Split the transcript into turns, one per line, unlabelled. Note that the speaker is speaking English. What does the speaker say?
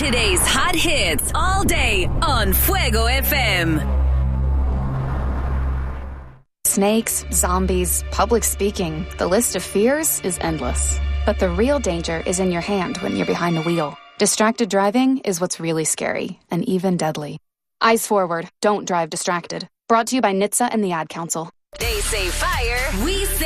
Today's hot hits all day on Fuego FM.
Snakes, zombies, public speaking. The list of fears is endless. But the real danger is in your hand when you're behind the wheel. Distracted driving is what's really scary and even deadly. Eyes forward. Don't drive distracted. Brought to you by NHTSA and the Ad Council.
They say fire. We say